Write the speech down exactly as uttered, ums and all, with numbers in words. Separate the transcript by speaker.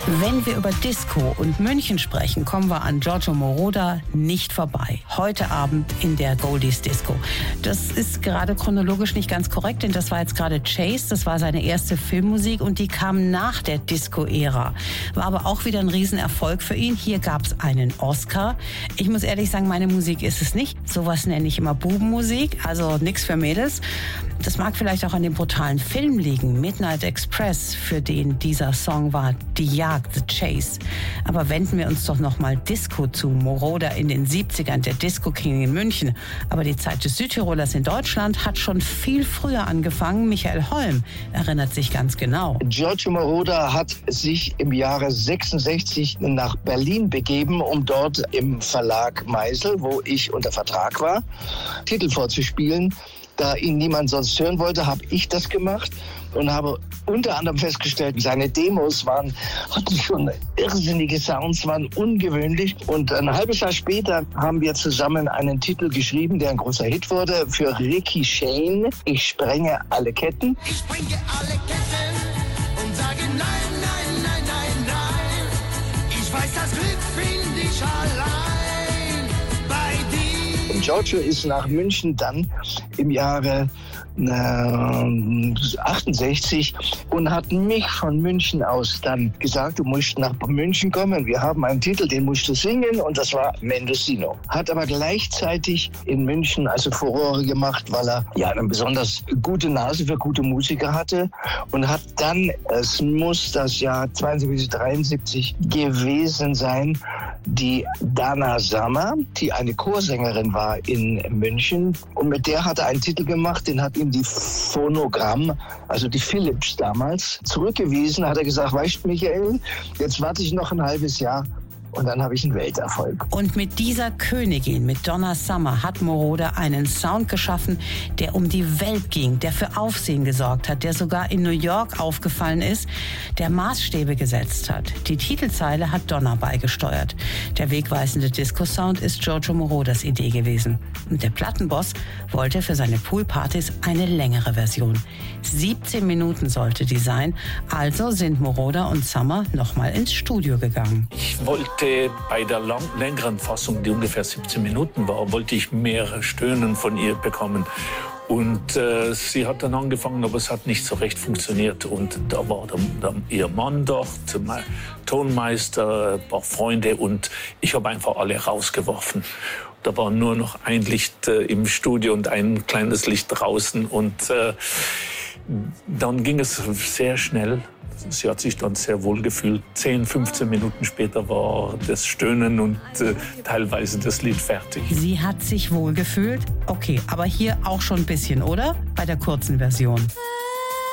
Speaker 1: Wenn wir über Disco und München sprechen, kommen wir an Giorgio Moroder nicht vorbei. Heute Abend in der Goldies Disco. Das ist gerade chronologisch nicht ganz korrekt, denn das war jetzt gerade Chase, das war seine erste Filmmusik und die kam nach der Disco-Ära. War aber auch wieder ein Riesenerfolg für ihn. Hier gab es einen Oscar. Ich muss ehrlich sagen, meine Musik ist es nicht. Sowas nenne ich immer Bubenmusik, also nix für Mädels. Das mag vielleicht auch an dem brutalen Film liegen, Midnight Express, für den dieser Song war, die Jagd, The Chase. Aber wenden wir uns doch nochmal Disco zu. Moroder in den siebzigern, der Disco King in München. Aber die Zeit des Südtirolers in Deutschland hat schon viel früher angefangen. Michael Holm erinnert sich ganz genau.
Speaker 2: Giorgio Moroder hat sich im Jahre sechsundsechzig nach Berlin begeben, um dort im Verlag Meisel, wo ich unter Vertrag war, Titel vorzuspielen. Da ihn niemand sonst hören wollte, habe ich das gemacht und habe unter anderem festgestellt, seine Demos waren, hatten schon irrsinnige Sounds, waren ungewöhnlich. Und ein halbes Jahr später haben wir zusammen einen Titel geschrieben, der ein großer Hit wurde, für Ricky Shane, Ich sprenge alle Ketten.
Speaker 3: Ich sprenge alle Ketten und sage nein, nein, nein, nein, nein. Ich weiß, das Glück finde ich allein bei dir.
Speaker 2: Und Giorgio ist nach München dann im Jahre äh, achtundsechzig und hat mich von München aus dann gesagt, du musst nach München kommen, wir haben einen Titel, den musst du singen, und das war Mendocino. Hat aber gleichzeitig in München also Furore gemacht, weil er ja eine besonders gute Nase für gute Musiker hatte und hat dann, es muss das Jahr zweiundsiebzig, dreiundsiebzig gewesen sein, die Dana Summer, die eine Chorsängerin war in München, und mit der hat er einen Titel gemacht, den hat ihm die Phonogramm, also die Philips damals, zurückgewiesen. Hat er gesagt, weißt du, Michael, jetzt warte ich noch ein halbes Jahr und dann habe ich einen Welterfolg.
Speaker 1: Und mit dieser Königin, mit Donna Summer, hat Moroder einen Sound geschaffen, der um die Welt ging, der für Aufsehen gesorgt hat, der sogar in New York aufgefallen ist, der Maßstäbe gesetzt hat. Die Titelzeile hat Donna beigesteuert. Der wegweisende Disco-Sound ist Giorgio Moroders Idee gewesen. Und der Plattenboss wollte für seine Poolpartys eine längere Version. siebzehn Minuten sollte die sein, also sind Moroder und Summer nochmal ins Studio gegangen.
Speaker 4: Ich wollte bei der lang, längeren Fassung, die ungefähr siebzehn Minuten war, wollte ich mehr Stöhnen von ihr bekommen. Und äh, sie hat dann angefangen, aber es hat nicht so recht funktioniert. Und da war der, der, ihr Mann dort, mein Tonmeister, ein paar Freunde, und ich habe einfach alle rausgeworfen. Da war nur noch ein Licht äh, im Studio und ein kleines Licht draußen. Und äh, dann ging es sehr schnell. Sie hat sich dann sehr wohl gefühlt. zehn, fünfzehn Minuten später war das Stöhnen und äh, teilweise das Lied fertig.
Speaker 1: Sie hat sich wohl gefühlt? Okay, aber hier auch schon ein bisschen, oder? Bei der kurzen Version.